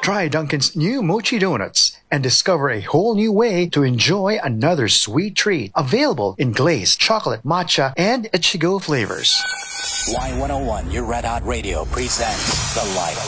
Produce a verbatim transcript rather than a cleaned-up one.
Try Dunkin's new Mochi Donuts and discover a whole new way to enjoy another sweet treat. Available in glazed, chocolate, matcha, and Ichigo flavors. Y one oh one, your Red Hot Radio presents The Light